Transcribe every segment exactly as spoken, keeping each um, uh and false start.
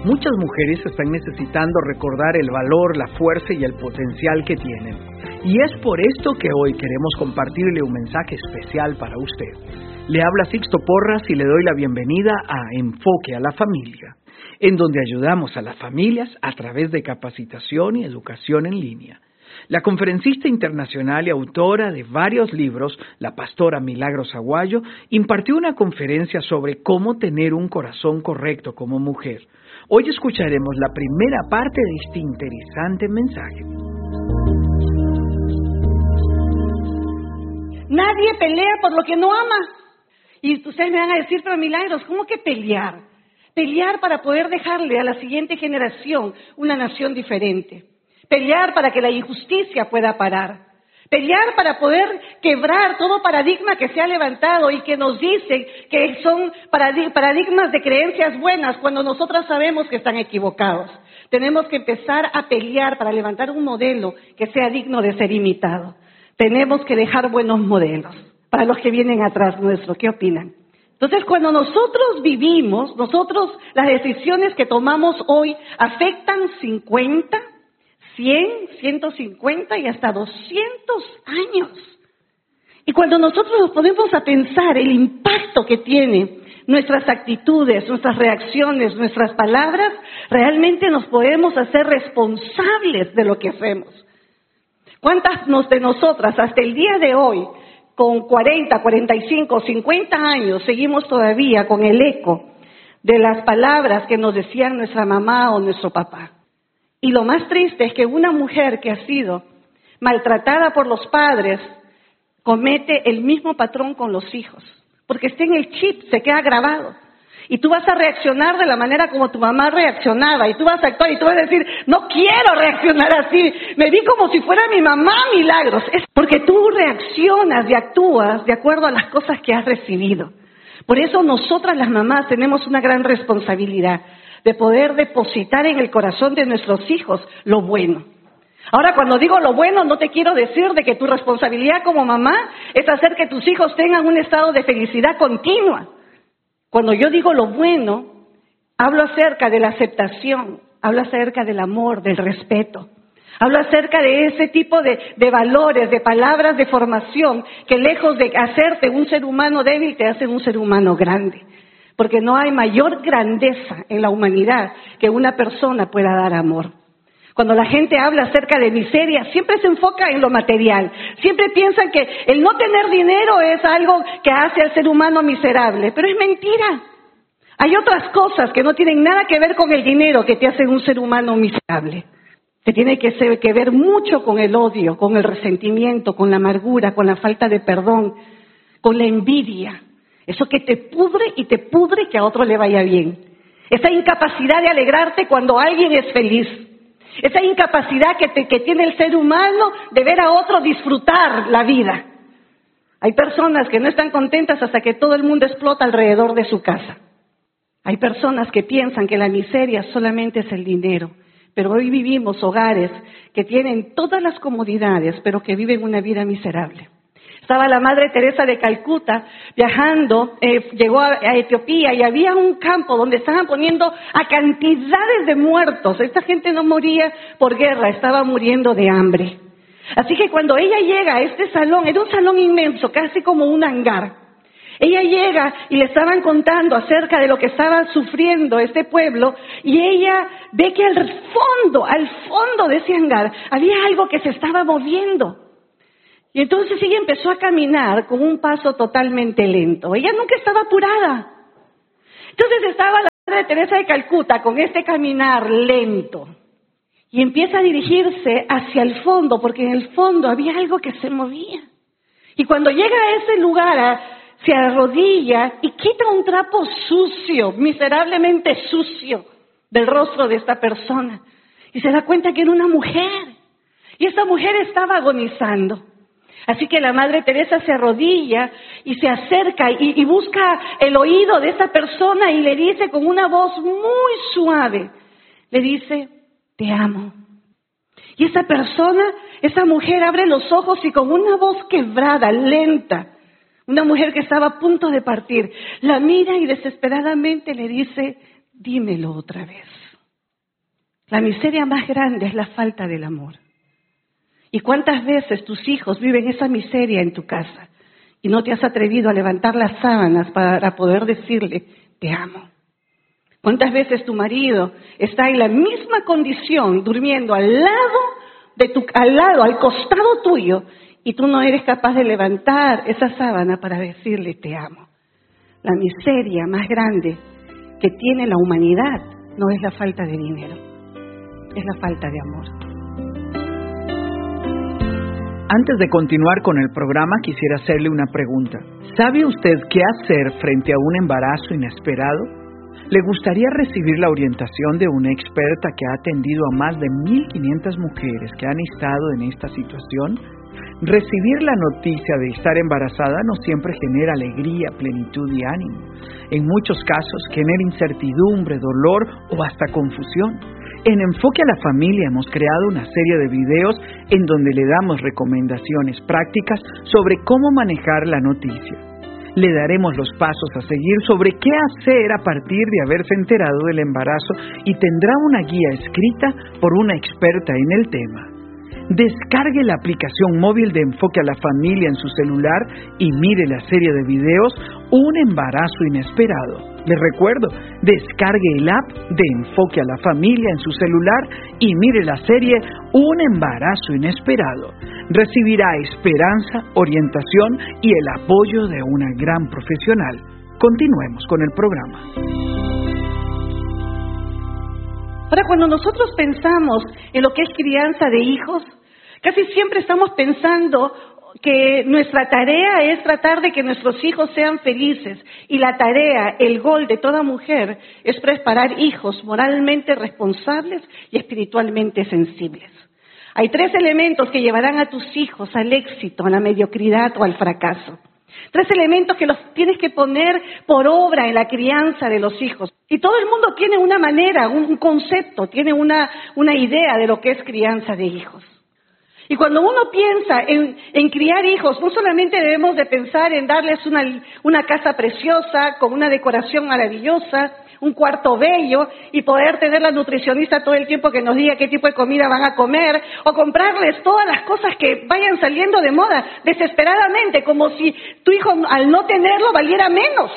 Muchas mujeres están necesitando recordar el valor, la fuerza y el potencial que tienen. Y es por esto que hoy queremos compartirle un mensaje especial para usted. Le habla Sixto Porras y le doy la bienvenida a Enfoque a la Familia, en donde ayudamos a las familias a través de capacitación y educación en línea. La conferencista internacional y autora de varios libros, la pastora Milagros Aguayo, impartió una conferencia sobre cómo tener un corazón correcto como mujer. Hoy escucharemos la primera parte de este interesante mensaje. Nadie pelea por lo que no ama. Y ustedes me van a decir, pero Milagros, ¿cómo que pelear? Pelear para poder dejarle a la siguiente generación una nación diferente. Pelear para que la injusticia pueda parar. Pelear para poder quebrar todo paradigma que se ha levantado y que nos dicen que son paradigmas de creencias buenas cuando nosotras sabemos que están equivocados. Tenemos que empezar a pelear para levantar un modelo que sea digno de ser imitado. Tenemos que dejar buenos modelos para los que vienen atrás nuestro. ¿Qué opinan? Entonces, cuando nosotros vivimos, nosotros, las decisiones que tomamos hoy afectan cincuenta, cien, ciento cincuenta y hasta doscientos años. Y cuando nosotros nos ponemos a pensar el impacto que tiene nuestras actitudes, nuestras reacciones, nuestras palabras, realmente nos podemos hacer responsables de lo que hacemos. ¿Cuántas de nosotras hasta el día de hoy, con cuarenta, cuarenta y cinco, cincuenta años, seguimos todavía con el eco de las palabras que nos decían nuestra mamá o nuestro papá? Y lo más triste es que una mujer que ha sido maltratada por los padres comete el mismo patrón con los hijos, porque está en el chip, se queda grabado. Y tú vas a reaccionar de la manera como tu mamá reaccionaba, y tú vas a actuar y tú vas a decir, no quiero reaccionar así, me vi como si fuera mi mamá Milagros. Es porque tú reaccionas y actúas de acuerdo a las cosas que has recibido. Por eso nosotras las mamás tenemos una gran responsabilidad de poder depositar en el corazón de nuestros hijos lo bueno. Ahora, cuando digo lo bueno, no te quiero decir de que tu responsabilidad como mamá es hacer que tus hijos tengan un estado de felicidad continua. Cuando yo digo lo bueno, hablo acerca de la aceptación, hablo acerca del amor, del respeto. Hablo acerca de ese tipo de, de valores, de palabras de formación que lejos de hacerte un ser humano débil, te hacen un ser humano grande. Porque no hay mayor grandeza en la humanidad que una persona pueda dar amor. Cuando la gente habla acerca de miseria, siempre se enfoca en lo material. Siempre piensan que el no tener dinero es algo que hace al ser humano miserable. Pero es mentira. Hay otras cosas que no tienen nada que ver con el dinero que te hacen un ser humano miserable. Que tiene que, ser, que ver mucho con el odio, con el resentimiento, con la amargura, con la falta de perdón, con la envidia. Eso que te pudre y te pudre que a otro le vaya bien. Esa incapacidad de alegrarte cuando alguien es feliz. Esa incapacidad que, te, que tiene el ser humano de ver a otro disfrutar la vida. Hay personas que no están contentas hasta que todo el mundo explota alrededor de su casa. Hay personas que piensan que la miseria solamente es el dinero. Pero hoy vivimos hogares que tienen todas las comodidades, pero que viven una vida miserable. Estaba la Madre Teresa de Calcuta viajando, eh, llegó a, a Etiopía y había un campo donde estaban poniendo a cantidades de muertos. Esta gente no moría por guerra, estaba muriendo de hambre. Así que cuando ella llega a este salón, era un salón inmenso, casi como un hangar. Ella llega y le estaban contando acerca de lo que estaba sufriendo este pueblo y ella ve que al fondo, al fondo de ese hangar había algo que se estaba moviendo. Y entonces ella empezó a caminar con un paso totalmente lento. Ella nunca estaba apurada. Entonces estaba la Madre Teresa de Calcuta con este caminar lento. Y empieza a dirigirse hacia el fondo, porque en el fondo había algo que se movía. Y cuando llega a ese lugar, se arrodilla y quita un trapo sucio, miserablemente sucio, del rostro de esta persona. Y se da cuenta que era una mujer. Y esta mujer estaba agonizando. Así que la Madre Teresa se arrodilla y se acerca y, y busca el oído de esa persona y le dice con una voz muy suave, le dice, te amo. Y esa persona, esa mujer abre los ojos y con una voz quebrada, lenta, una mujer que estaba a punto de partir, la mira y desesperadamente le dice, dímelo otra vez. La miseria más grande es la falta del amor. ¿Y cuántas veces tus hijos viven esa miseria en tu casa y no te has atrevido a levantar las sábanas para poder decirle, te amo? ¿Cuántas veces tu marido está en la misma condición, durmiendo al lado, de tu, al lado, al costado tuyo, y tú no eres capaz de levantar esa sábana para decirle, te amo? La miseria más grande que tiene la humanidad no es la falta de dinero, es la falta de amor. Antes de continuar con el programa, quisiera hacerle una pregunta. ¿Sabe usted qué hacer frente a un embarazo inesperado? ¿Le gustaría recibir la orientación de una experta que ha atendido a más de mil quinientas mujeres que han estado en esta situación? Recibir la noticia de estar embarazada no siempre genera alegría, plenitud y ánimo. En muchos casos genera incertidumbre, dolor o hasta confusión. En Enfoque a la Familia hemos creado una serie de videos en donde le damos recomendaciones prácticas sobre cómo manejar la noticia. Le daremos los pasos a seguir sobre qué hacer a partir de haberse enterado del embarazo y tendrá una guía escrita por una experta en el tema. Descargue la aplicación móvil de Enfoque a la Familia en su celular y mire la serie de videos Un embarazo inesperado. Les recuerdo, descargue el app de Enfoque a la Familia en su celular y mire la serie Un embarazo inesperado. Recibirá esperanza, orientación y el apoyo de una gran profesional. Continuemos con el programa. Ahora, cuando nosotros pensamos en lo que es crianza de hijos, casi siempre estamos pensando que nuestra tarea es tratar de que nuestros hijos sean felices. Y la tarea, el gol de toda mujer, es preparar hijos moralmente responsables y espiritualmente sensibles. Hay tres elementos que llevarán a tus hijos al éxito, a la mediocridad o al fracaso. Tres elementos que los tienes que poner por obra en la crianza de los hijos. Y todo el mundo tiene una manera, un concepto, tiene una, una idea de lo que es crianza de hijos. Y cuando uno piensa en, en criar hijos, no solamente debemos de pensar en darles una, una casa preciosa, con una decoración maravillosa, un cuarto bello, y poder tener la nutricionista todo el tiempo que nos diga qué tipo de comida van a comer, o comprarles todas las cosas que vayan saliendo de moda desesperadamente, como si tu hijo al no tenerlo valiera menos.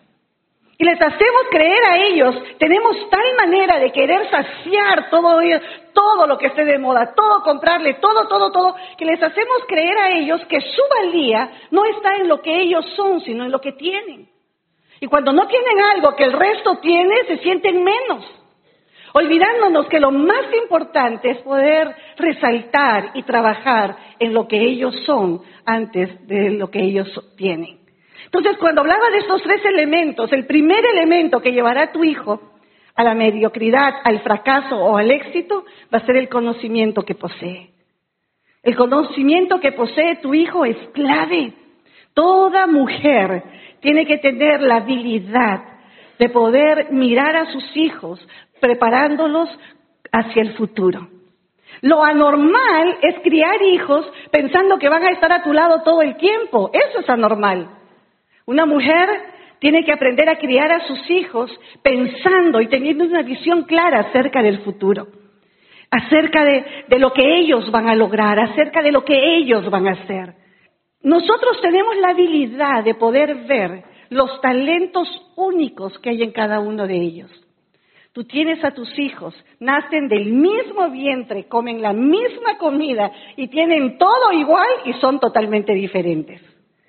Y les hacemos creer a ellos, tenemos tal manera de querer saciar todo, todo lo que esté de moda, todo comprarle, todo, todo, todo, que les hacemos creer a ellos que su valía no está en lo que ellos son, sino en lo que tienen. Y cuando no tienen algo que el resto tiene, se sienten menos. Olvidándonos que lo más importante es poder resaltar y trabajar en lo que ellos son antes de lo que ellos tienen. Entonces, cuando hablaba de estos tres elementos, el primer elemento que llevará a tu hijo a la mediocridad, al fracaso o al éxito, va a ser el conocimiento que posee. El conocimiento que posee tu hijo es clave. Toda mujer tiene que tener la habilidad de poder mirar a sus hijos preparándolos hacia el futuro. Lo anormal es criar hijos pensando que van a estar a tu lado todo el tiempo. Eso es anormal. Una mujer tiene que aprender a criar a sus hijos pensando y teniendo una visión clara acerca del futuro, acerca de, de lo que ellos van a lograr, acerca de lo que ellos van a hacer. Nosotros tenemos la habilidad de poder ver los talentos únicos que hay en cada uno de ellos. Tú tienes a tus hijos, nacen del mismo vientre, comen la misma comida y tienen todo igual y son totalmente diferentes.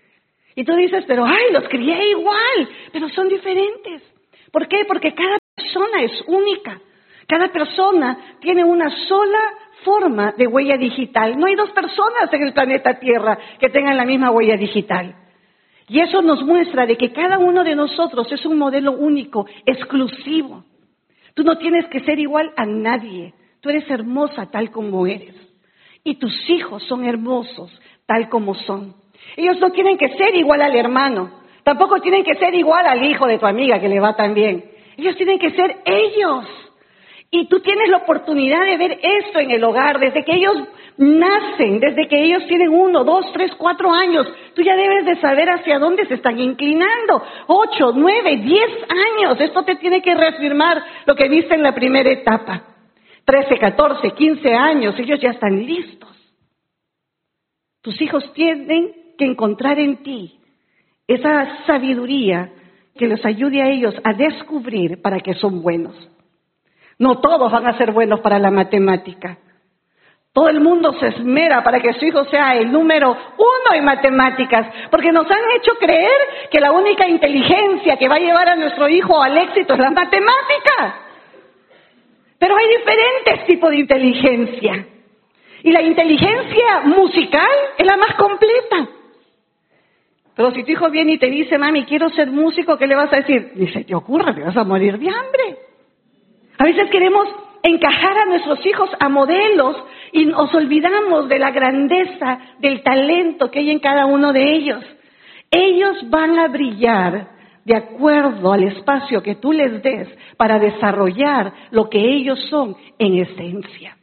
Y tú dices, pero ay, los crié igual, pero son diferentes. ¿Por qué? Porque cada persona es única. Cada persona tiene una sola forma de huella digital. No hay dos personas en el planeta Tierra que tengan la misma huella digital. Y eso nos muestra de que cada uno de nosotros es un modelo único, exclusivo. Tú no tienes que ser igual a nadie. Tú eres hermosa tal como eres. Y tus hijos son hermosos tal como son. Ellos no tienen que ser igual al hermano. Tampoco tienen que ser igual al hijo de tu amiga que le va tan bien. Ellos tienen que ser ellos. Y tú tienes la oportunidad de ver esto en el hogar, desde que ellos nacen, desde que ellos tienen uno, dos, tres, cuatro años. Tú ya debes de saber hacia dónde se están inclinando. Ocho, nueve, diez años. Esto te tiene que reafirmar lo que viste en la primera etapa. trece, catorce, quince años, ellos ya están listos. Tus hijos tienen que encontrar en ti esa sabiduría que les ayude a ellos a descubrir para qué son buenos. No todos van a ser buenos para la matemática. Todo el mundo se esmera para que su hijo sea el número uno en matemáticas, porque nos han hecho creer que la única inteligencia que va a llevar a nuestro hijo al éxito es la matemática. Pero hay diferentes tipos de inteligencia. Y la inteligencia musical es la más completa. Pero si tu hijo viene y te dice, mami, quiero ser músico, ¿qué le vas a decir? Ni se te ocurra, te vas a morir de hambre. A veces queremos encajar a nuestros hijos a modelos y nos olvidamos de la grandeza, del talento que hay en cada uno de ellos. Ellos van a brillar de acuerdo al espacio que tú les des para desarrollar lo que ellos son en esencia.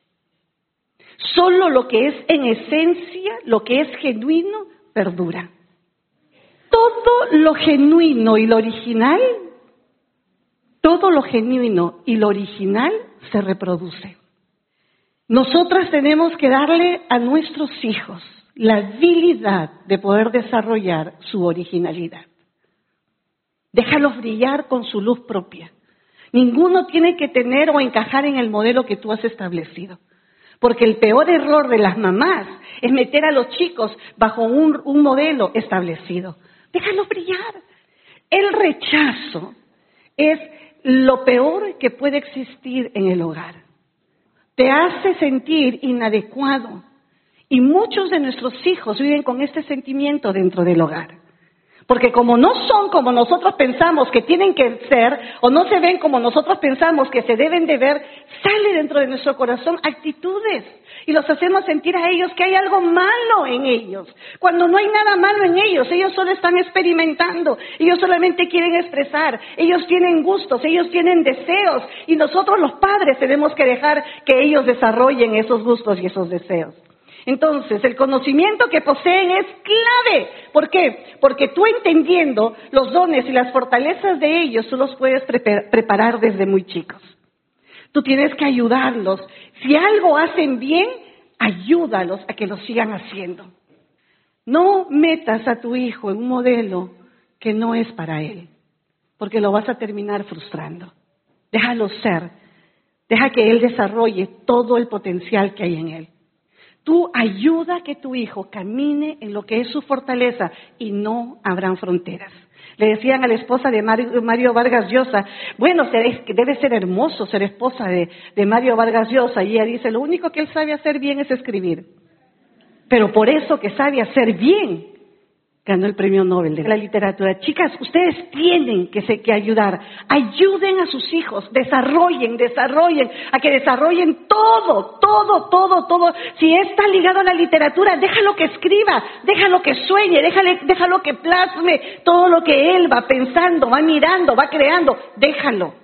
Solo lo que es en esencia, lo que es genuino, perdura. Todo lo genuino y lo original, todo lo genuino y lo original se reproduce. Nosotras tenemos que darle a nuestros hijos la habilidad de poder desarrollar su originalidad. Déjalos brillar con su luz propia. Ninguno tiene que tener o encajar en el modelo que tú has establecido. Porque el peor error de las mamás es meter a los chicos bajo un, un modelo establecido. Déjalos brillar. El rechazo es lo peor que puede existir en el hogar. Te hace sentir inadecuado. Y muchos de nuestros hijos viven con este sentimiento dentro del hogar. Porque como no son como nosotros pensamos que tienen que ser, o no se ven como nosotros pensamos que se deben de ver, sale dentro de nuestro corazón actitudes y los hacemos sentir a ellos que hay algo malo en ellos, cuando no hay nada malo en ellos. Ellos solo están experimentando, ellos solamente quieren expresar, ellos tienen gustos, ellos tienen deseos, y nosotros los padres tenemos que dejar que ellos desarrollen esos gustos y esos deseos. Entonces, el conocimiento que poseen es clave. ¿Por qué? Porque tú, entendiendo los dones y las fortalezas de ellos, tú los puedes pre- preparar desde muy chicos. Tú tienes que ayudarlos. Si algo hacen bien, ayúdalos a que lo sigan haciendo. No metas a tu hijo en un modelo que no es para él, porque lo vas a terminar frustrando. Déjalo ser. Deja que él desarrolle todo el potencial que hay en él. Tú ayuda a que tu hijo camine en lo que es su fortaleza y no habrán fronteras. Le decían a la esposa de Mario, Mario Vargas Llosa, bueno, debe ser hermoso ser esposa de, de Mario Vargas Llosa. Y ella dice, lo único que él sabe hacer bien es escribir. Pero por eso que sabe hacer bien, ganó el premio Nobel de la literatura. Chicas, ustedes tienen que, se, que ayudar. Ayuden a sus hijos, desarrollen, desarrollen, a que desarrollen todo, todo, todo, todo. Si está ligado a la literatura, déjalo que escriba, déjalo que sueñe, déjale, déjalo que plasme todo lo que él va pensando, va mirando, va creando. Déjalo.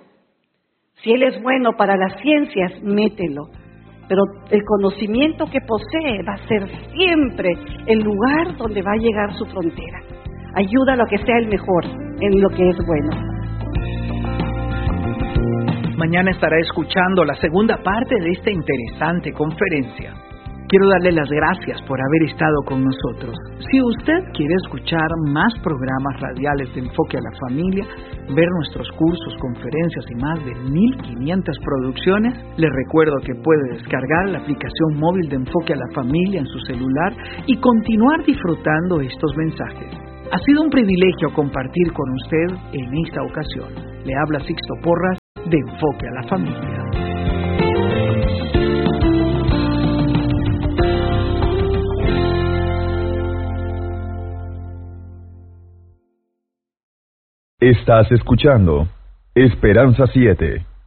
Si él es bueno para las ciencias, mételo. Pero el conocimiento que posee va a ser siempre el lugar donde va a llegar su frontera. Ayúdalo a que sea el mejor en lo que es bueno. Mañana estará escuchando la segunda parte de esta interesante conferencia. Quiero darle las gracias por haber estado con nosotros. Si usted quiere escuchar más programas radiales de Enfoque a la Familia, ver nuestros cursos, conferencias y más de mil quinientas producciones, le recuerdo que puede descargar la aplicación móvil de Enfoque a la Familia en su celular y continuar disfrutando estos mensajes. Ha sido un privilegio compartir con usted en esta ocasión. Le habla Sixto Porras de Enfoque a la Familia. Estás escuchando Esperanza siete.